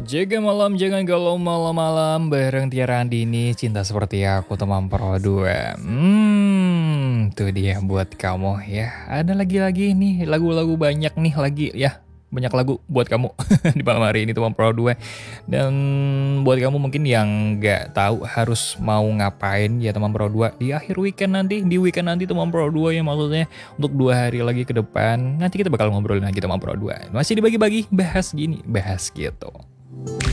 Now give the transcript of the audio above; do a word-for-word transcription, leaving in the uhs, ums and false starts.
Jaga malam, jangan galau malam-malam bareng Tiara Andini, cinta seperti aku teman Pro dua. Hmm, tuh dia buat kamu ya. Ada lagi-lagi nih lagu-lagu banyak nih lagi ya. Banyak lagu buat kamu di malam hari ini teman Pro dua. Dan buat kamu mungkin yang nggak tahu harus mau ngapain ya teman Pro dua di akhir weekend nanti, di weekend nanti teman Pro dua ya maksudnya untuk dua hari lagi ke depan. Nanti kita bakal ngobrolin lagi teman Pro dua. Masih dibagi-bagi bahas gini, bahas gitu.